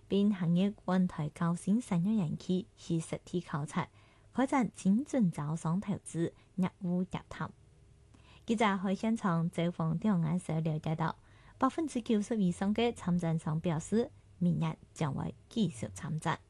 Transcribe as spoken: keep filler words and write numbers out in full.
並行業雲台高新產業園區去實地考察，開展精準招商投資業務洽談。記者喺現場走訪調研時了解到，百分之九十以上嘅參展商表示，明日將會繼續參展。